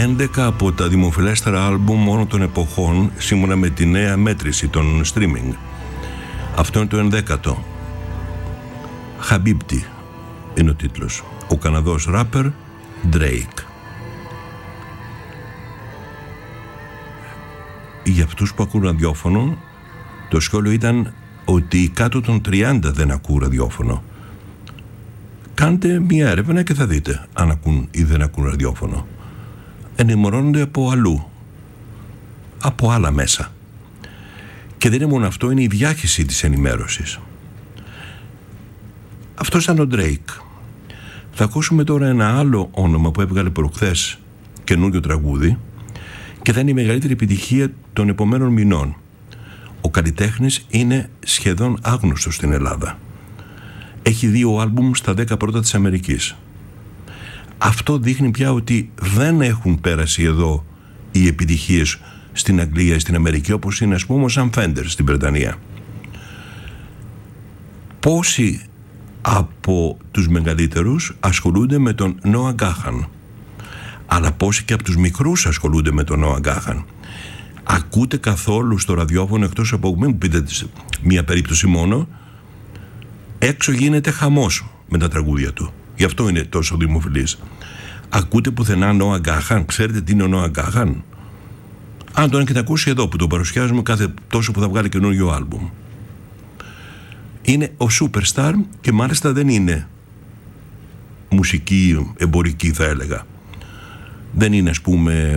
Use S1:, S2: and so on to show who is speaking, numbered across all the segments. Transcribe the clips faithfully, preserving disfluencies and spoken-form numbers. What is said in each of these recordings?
S1: έντεκα από τα δημοφιλέστερα άλμπουμ όλων των εποχών σύμφωνα με τη νέα μέτρηση των streaming. Αυτό είναι το ενδέκατο. Χαμπίπτη είναι ο τίτλος. Ο Καναδός ράπερ Drake. Για αυτούς που ακούν ραδιόφωνο, το σχόλιο ήταν ότι κάτω των τριάντα δεν ακούν ραδιόφωνο. Κάντε μια έρευνα και θα δείτε αν ακούν ή δεν ακούν ραδιόφωνο. Ενημερώνονται από αλλού, από άλλα μέσα. Και δεν είναι μόνο αυτό, είναι η διάχυση της ενημέρωσης. Αυτός ήταν ο Drake. Θα ακούσουμε τώρα ένα άλλο όνομα που έβγαλε προχθές καινούριο τραγούδι και θα είναι η μεγαλύτερη επιτυχία των επομένων μηνών. Ο καλλιτέχνης είναι σχεδόν άγνωστος στην Ελλάδα. Έχει δύο άλμπουμ στα δέκα πρώτα της Αμερικής. Αυτό δείχνει πια ότι δεν έχουν πέρασει εδώ οι επιτυχίες στην Αγγλία, στην Αμερική, όπως είναι ας πούμε ο Sam Fender στην Βρετανία. Πόσοι από τους μεγαλύτερους ασχολούνται με τον Noah Gahan, αλλά πόσοι και από τους μικρούς ασχολούνται με τον Noah Gahan. Ακούτε καθόλου στο ραδιόφωνο, εκτός από μην πείτε μία περίπτωση μόνο, έξω γίνεται χαμός με τα τραγούδια του. Γι' αυτό είναι τόσο δημοφιλής. Ακούτε πουθενά Noah Gahan? Ξέρετε τι είναι ο Noah Gahan? Αν τον έχετε ακούσει εδώ που το παρουσιάζουμε κάθε τόσο που θα βγάλει καινούργιο άλμπουμ. Είναι ο superstar και μάλιστα δεν είναι μουσική εμπορική, θα έλεγα. Δεν είναι ας πούμε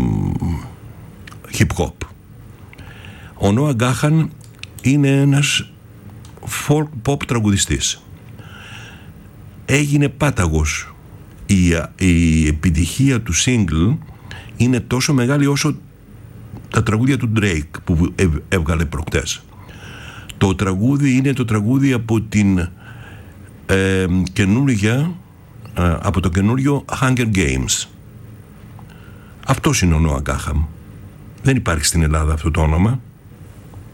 S1: hip hop. Ο Noah Gahan είναι ένας folk pop τραγουδιστής. Έγινε πάταγος. Η, η επιτυχία του single είναι τόσο μεγάλη όσο τα τραγούδια του Drake που έβγαλε προχτές. Το τραγούδι είναι το τραγούδι από την ε, καινούργια ε, από το καινούριο Hunger Games. Αυτός είναι ο Noah Gahan. Δεν υπάρχει στην Ελλάδα αυτό το όνομα.